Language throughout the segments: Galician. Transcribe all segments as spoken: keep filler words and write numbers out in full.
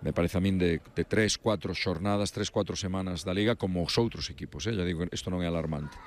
me parece a min de, de tres, cuatro xornadas, tres, cuatro semanas da Liga, como os outros equipos, eh? Ya digo, isto non é alarmante,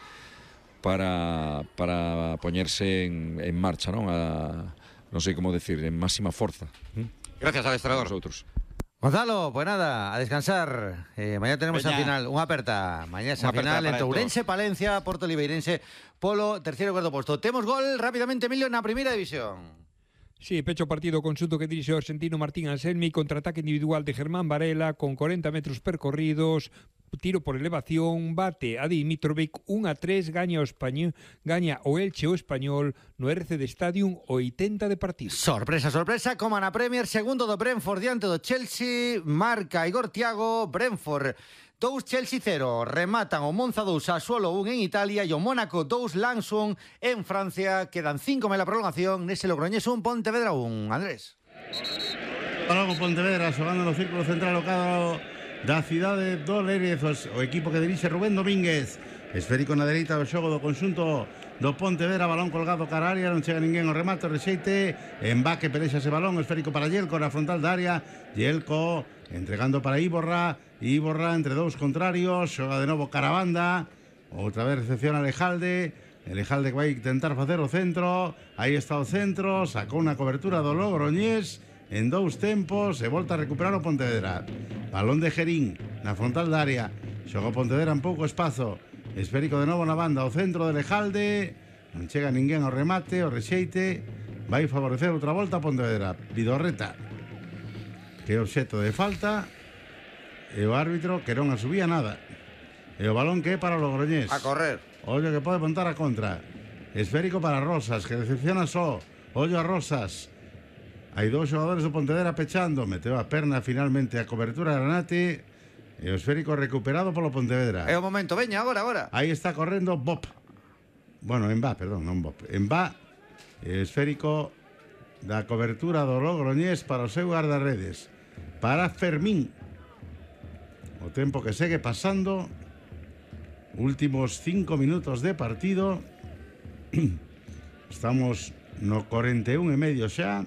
para, para poñerse en, en marcha, non? A, non sei como decir, en máxima forza. ¿Mm? Gracias, adestrador. Os outros. Gonzalo, pues nada, a descansar. Eh, mañana tenemos a final, unha aperta. Mañana esa final entre Ourense, Palencia, Porto Libeirense, polo terceiro e cuarto posto. Temos gol rápidamente, Emilio, na primeira división. Sí, pecho partido conxunto que dirixe o argentino Martín Anselmi, contraataque individual de Germán Varela con corenta metros percorridos, tiro por elevación, bate a Dimitrovic, un a tres, gaña o Español, gaña o Elche o Español no R C D Stadium, oitenta de partido. Sorpresa, sorpresa, como na Premier, segundo do Brentford diante do Chelsea, marca Igor Thiago, Brentford dous, Chelsea cero, rematan o Monza dous, Sassuolo un en Italia e o Mónaco dous, Lanson en Francia. Quedan cinco mela prolongación nese Logroñés un, Pontevedra un. Andrés. Balón o Pontevedra xogando no círculo central o cadro da cidade do Lérez, o equipo que dirixe Rubén Domínguez. Esférico na dereita do xogo do conxunto do Pontevedra, balón colgado cara área, non chega ninguén ao remate, o rexeite, embaque, perexa ese balón, esférico para Yelko na frontal da área, Yelko entregando para Iborra, Iborra entre dous contrarios, xoga de novo cara a banda, outra vez recepción a Lejalde, Lejalde que vai intentar facer o centro, aí está o centro, sacou unha cobertura do Logroñés en dous tempos e volta a recuperar o Pontevedra. Balón de Gerín na frontal da área, xoga o Pontevedra en pouco espazo, esférico de novo na banda, o centro de Lejalde, non chega ninguén ao remate, o rexeite, vai favorecer outra volta a Pontevedra. Vidorreta, que é obxecto de falta, e o árbitro que non asubía nada, e o balón que é para o Logroñés. A correr. Ollo que pode montar a contra, esférico para Rosas, que decepciona só, ollo a Rosas. Hai dous xogadores do Pontevedra pechando, meteu a perna finalmente a cobertura de Granate, e o esférico recuperado polo Pontevedra. É o momento, veña, agora, agora. Aí está correndo Bob. Bueno, en va, perdón, non Bob. En va, esférico da cobertura do Logroñés para o seu guardarredes. Para Fermín. O tempo que segue pasando, últimos cinco minutos de partido. Estamos no cuarenta y un e medio xa.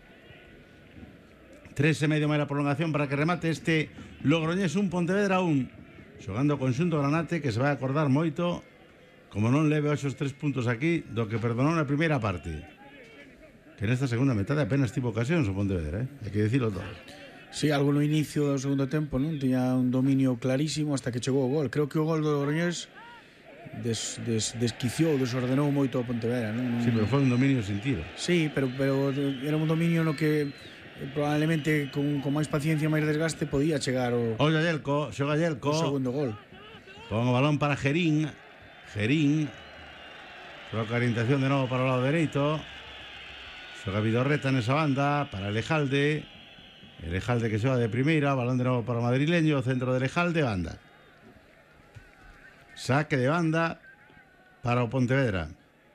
Tres e medio máis a prolongación para que remate este Logroñés un, Pontevedra un. Xogando o conxunto Granate, que se vai acordar moito, como non leve oxos tres puntos aquí, do que perdonou na primeira parte. Que nesta segunda metade apenas tivo ocasións o Pontevedra, eh? Hai que dicilo todo. Sí, algo no inicio do segundo tempo, non? Tiña un dominio clarísimo hasta que chegou o gol. Creo que o gol do Logroñés des, des, desquiciou, desordenou moito o Pontevedra, non? Sí, pero foi un dominio sin tiro. Sí, pero, pero era un dominio no que probablemente con, con máis paciencia, máis desgaste podía chegar o... Ollo a Yelko, xoga Yelko. O segundo gol. Pon o balón para Gerín. Gerín. Troca orientación de novo para o lado dereito. Xoga Vidorreta nesa banda para Lejalde. Lejalde que xoga de primeira, balón de novo para o madrileño, centro de Lejalde, banda. Saque de banda para o Pontevedra.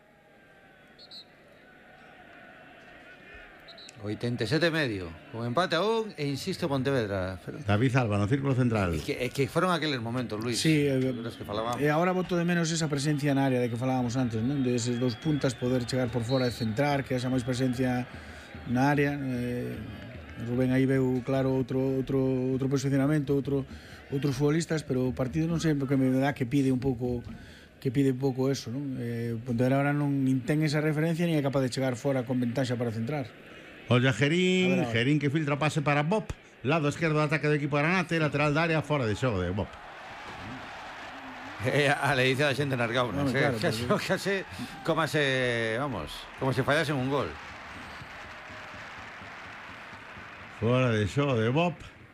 oitenta e sete e medio, con empate a un e insiste o Pontevedra. David Alba no círculo central. É que, é que foron aqueles momentos, Luis. Sí, eh, que falábamos. E agora boto de menos esa presencia na área de que falábamos antes, non? De eses dous puntas poder chegar por fora e centrar, que haxa máis presencia na área. Eh, Rubén aí veu claro outro outro outro posicionamento, outro outros futbolistas, pero o partido non sei porque me dá que pide un pouco que pide un pouco eso, non? Eh, Pontevedra ahora non nin ten esa referencia ni é capaz de chegar fora con ventaxa para centrar. Olla Gerín, Gerín que filtra pase para Bob, lado esquerdo do ataque do equipo Granate, lateral da área, fora de xogo de Bob. É a leidicia da xente nas gaunas, no, eh? claro, Case, case como se, vamos, como se fallase un gol. Fora de xogo de Bob.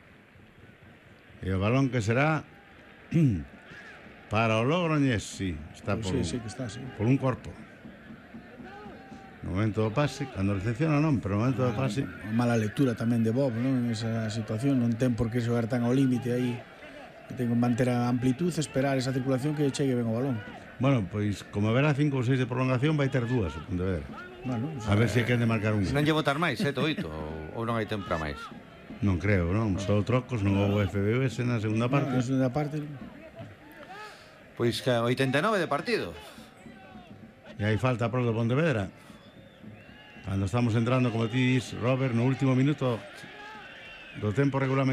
E o balón que será para o Logroñés, sí, está por, sí, un, sí, que está, sí. por un corpo. No momento do pase, cando recepciona non, pero no momento do pase. A mala lectura tamén de Bob, non? En esa situación, non ten por que xogar tan ao límite aí. Ten que manter a amplitud, esperar esa circulación que chegue ben o balón. Bueno, pois, como verá cinco ou seis de prolongación, vai ter dúas, o Pontevedra. Bueno, o a sea, ver se hai que de marcar un. Non lle botar máis, sete, oito, ou non hai tempo para máis. Non creo, non? Só trocos, non houve F B U S na segunda parte. Na segunda parte. Pois que oitenta e nove de partido. E hai falta pro do Pontevedra. Cando estamos entrando, como ti dis, Robert, no último minuto do tempo regulamentar.